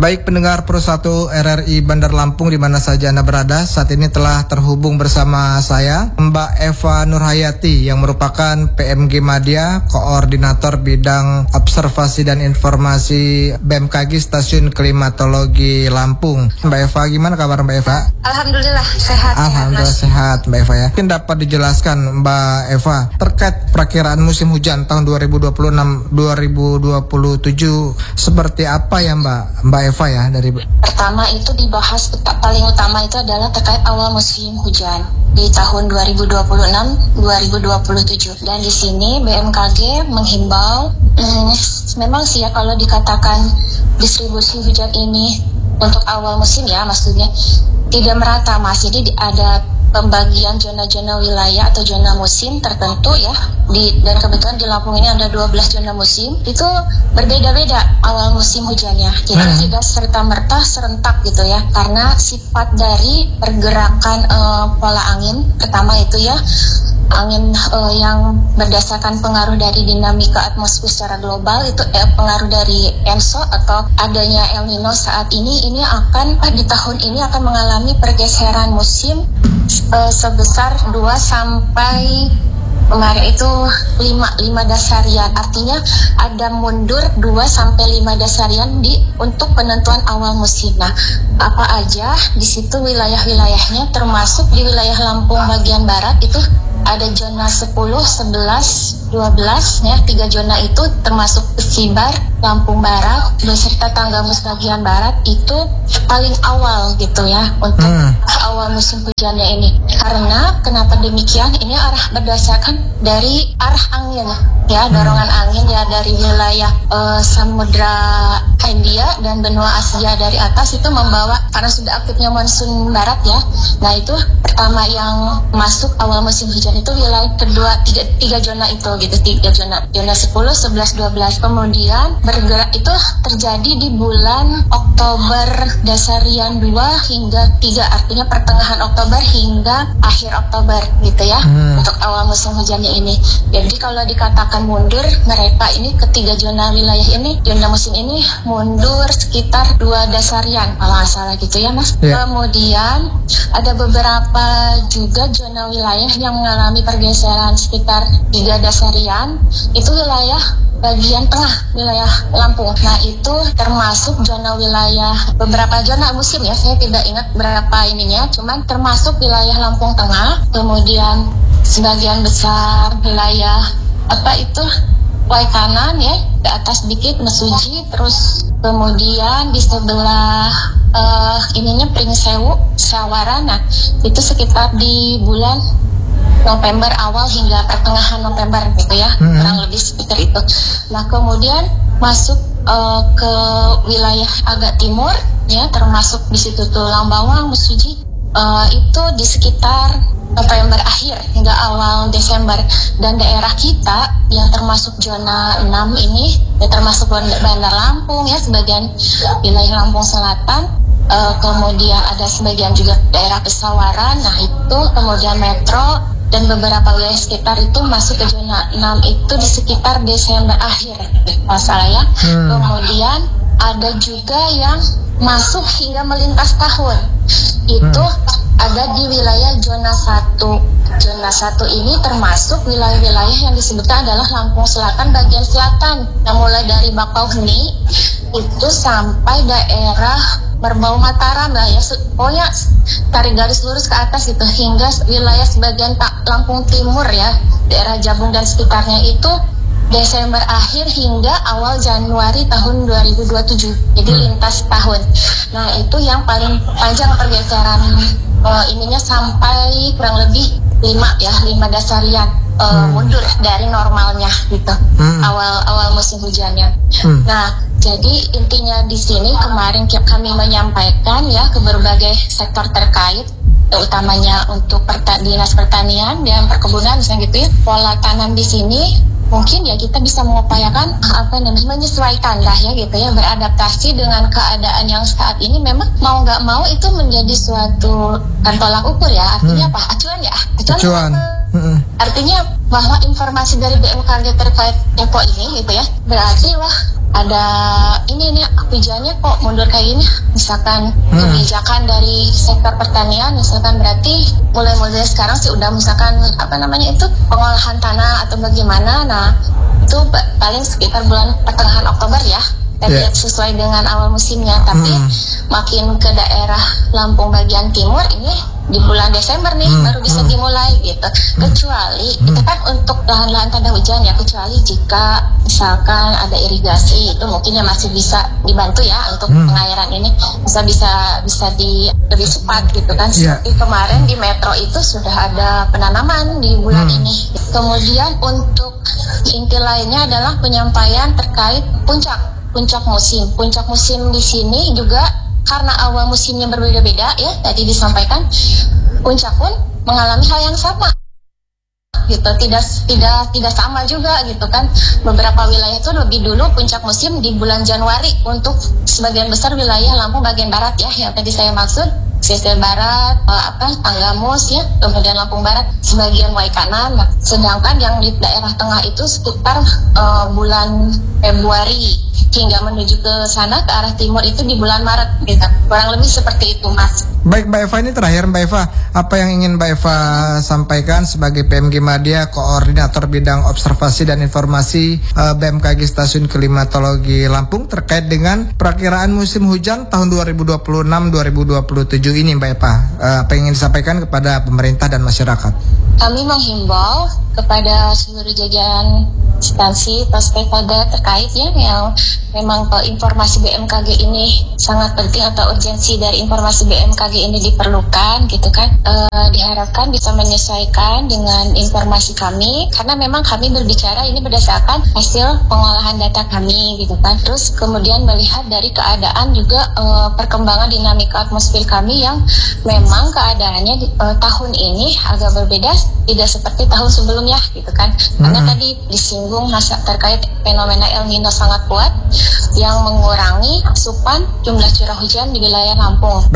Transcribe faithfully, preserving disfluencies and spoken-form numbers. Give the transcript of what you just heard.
Baik pendengar Pro satu R R I Bandar Lampung di mana saja Anda berada, saat ini telah terhubung bersama saya Mbak Eva Nurhayati yang merupakan P M G Madya, Koordinator Bidang Observasi dan Informasi B M K G Stasiun Klimatologi Lampung. Mbak Eva, gimana kabar Mbak Eva? Alhamdulillah sehat. Alhamdulillah sehat, sehat Mbak Eva ya. Mungkin dapat dijelaskan Mbak Eva terkait perakiraan musim hujan tahun dua ribu dua puluh enam dua ribu dua puluh tujuh seperti apa ya Mbak Mbak Eva ya dari. Pertama itu dibahas paling utama itu adalah terkait awal musim hujan di tahun dua ribu dua puluh enam dua ribu dua puluh tujuh, dan di sini B M K G menghimbau hmm, memang sih ya kalau dikatakan distribusi hujan ini untuk awal musim ya maksudnya tidak merata Mas, jadi ada pembagian zona-zona wilayah atau zona musim tertentu ya di, dan kebetulan di Lampung ini ada dua belas zona musim, itu berbeda-beda awal musim hujannya, jadi hmm. tidak serta-merta serentak gitu ya, karena sifat dari pergerakan uh, pola angin pertama itu ya angin uh, yang berdasarkan pengaruh dari dinamika atmosfer secara global itu eh, pengaruh dari ENSO atau adanya El Nino saat ini ini akan eh, di tahun ini akan mengalami pergeseran musim uh, sebesar dua sampai kemarin itu lima dasarian, artinya ada mundur dua sampai lima dasarian di untuk penentuan awal musim. Nah, apa aja di situ wilayah-wilayahnya, termasuk di wilayah Lampung bagian barat itu ada zona sepuluh, sebelas, dua belas ya, tiga zona itu termasuk Sibar, Lampung Barat beserta Tanggamus bagian barat itu paling awal gitu ya untuk hmm. awal musim hujannya ini. Karena kenapa demikian? Ini arah berdasarkan dari arah angin ya, dorongan hmm. angin ya dari wilayah uh, Samudra Hindia dan benua Asia dari atas itu membawa, karena sudah aktifnya monsun barat ya. Nah itu pertama yang masuk awal musim hujan itu wilayah kedua tiga, tiga zona itu gitu, tiga zona, zona sepuluh, sebelas, dua belas. Kemudian bergerak itu terjadi di bulan Oktober dasarian dua hingga tiga, artinya pertengahan Oktober hingga akhir Oktober gitu ya hmm. untuk awal musim hujannya ini. Jadi kalau dikatakan mundur, mereka ini ketiga zona wilayah ini, zona musim ini mundur sekitar dua dasarian kalau nggak salah gitu ya Mas. Yeah. Kemudian ada beberapa juga zona wilayah yang mengalami pergeseran sekitar tiga dasarian, itu wilayah bagian tengah wilayah Lampung. Nah itu termasuk zona wilayah beberapa zona musim ya, saya tidak ingat berapa ininya, cuman termasuk wilayah Lampung Tengah, kemudian sebagian besar wilayah apa itu Wai Kanan ya, ke atas dikit Mesuji, terus kemudian di sebelah uh, ininya Pringsewu, Syawara. Nah itu sekitar di bulan November awal hingga pertengahan November gitu ya, hmm. kurang lebih seperti itu. Nah kemudian masuk uh, ke wilayah agak timur ya, termasuk di situ Tulang Bawang, Mesuji, uh, itu di sekitar November akhir hingga awal Desember. Dan daerah kita yang termasuk zona enam ini ya, termasuk Bandar Lampung ya, sebagian wilayah Lampung Selatan, uh, kemudian ada sebagian juga daerah Pesawaran. Nah itu kemudian Metro dan beberapa wilayah sekitar itu masuk ke zona enam itu di sekitar Desember akhir masalah ya. Hmm. Kemudian ada juga yang masuk hingga melintas tahun. Itu hmm. ada di wilayah zona satu. Zona satu ini termasuk wilayah-wilayah yang disebutkan adalah Lampung Selatan bagian selatan. Yang mulai dari Bakauheni itu sampai daerah Merbau Mataram lah ya, pokoknya tarik garis lurus ke atas gitu hingga wilayah sebagian tak Lampung Timur ya, daerah Jabung dan sekitarnya itu Desember akhir hingga awal Januari tahun dua ribu dua puluh tujuh, jadi lintas tahun. Nah itu yang paling panjang pergeseran uh, ininya sampai kurang lebih lima ya, lima dasarian uh, hmm. mundur dari normalnya gitu hmm. awal awal musim hujannya. Hmm. Nah jadi intinya di sini kemarin kami menyampaikan ya ke berbagai sektor terkait, utamanya untuk perta- dinas pertanian dan perkebunan misalnya gitu ya, pola tanam di sini mungkin ya kita bisa mengupayakan apa namanya menyesuaikan lah ya gitu ya, beradaptasi dengan keadaan yang saat ini. Memang mau nggak mau itu menjadi suatu kan tolak ukur ya, artinya hmm. apa acuan ya acuan, acuan. Hmm. Artinya bahwa informasi dari B M K G terkait Epo ini gitu ya, berarti wah ada ini nih hujannya kok mundur kayak gini, misalkan hmm. kebijakan dari sektor pertanian misalkan, berarti mulai-mulai sekarang sih udah misalkan apa namanya itu pengolahan tanah atau bagaimana. Nah itu paling sekitar bulan pertengahan Oktober ya, tadi yeah. sesuai dengan awal musimnya. Tapi hmm. makin ke daerah Lampung bagian timur ini di bulan Desember nih hmm. baru bisa hmm. dimulai gitu. Kecuali hmm. itu kan untuk lahan-lahan tanda hujan ya, kecuali jika misalkan ada irigasi itu mungkin ya masih bisa dibantu ya untuk hmm. pengairan ini bisa bisa bisa di lebih cepat gitu kan. Yeah. Seperti kemarin di Metro itu sudah ada penanaman di bulan hmm. ini. Kemudian untuk inti lainnya adalah penyampaian terkait puncak puncak musim. Puncak musim di sini juga karena awal musimnya berbeda-beda ya, tadi disampaikan, puncak pun mengalami hal yang sama gitu, tidak tidak tidak sama juga gitu kan. Beberapa wilayah itu lebih dulu puncak musim di bulan Januari untuk sebagian besar wilayah Lampung bagian barat ya, yang tadi saya maksud pesisir barat, eh, apa Tanggamus ya, kemudian Lampung Barat, sebagian Waikanan. Nah, sedangkan yang di daerah tengah itu sekitar eh, bulan Februari hingga menuju ke sana ke arah timur itu di bulan Maret gitu. Kurang lebih seperti itu, Mas. Baik Mbak Eva, ini terakhir Mbak Eva, apa yang ingin Mbak Eva sampaikan sebagai P M G Madya, Koordinator Bidang Observasi dan Informasi uh, B M K G Stasiun Klimatologi Lampung terkait dengan perakiraan musim hujan tahun dua ribu dua puluh enam dua ribu dua puluh tujuh ini Mbak Eva, uh, apa yang ingin disampaikan kepada pemerintah dan masyarakat? Kami menghimbau kepada seluruh jajaran instansi atau stakeholder terkait ya, yang memang ke informasi B M K G ini sangat penting atau urgensi dari informasi B M K G ini diperlukan gitu kan, e, diharapkan bisa menyesuaikan dengan informasi kami, karena memang kami berbicara ini berdasarkan hasil pengolahan data kami gitu kan. Terus kemudian melihat dari keadaan juga e, perkembangan dinamika atmosfer kami yang memang keadaannya di, e, tahun ini agak berbeda, tidak seperti tahun sebelumnya gitu kan. Karena hmm. tadi disinggung masa terkait fenomena El Nino sangat kuat yang mengurangi asupan jumlah curah hujan di wilayah Lampung.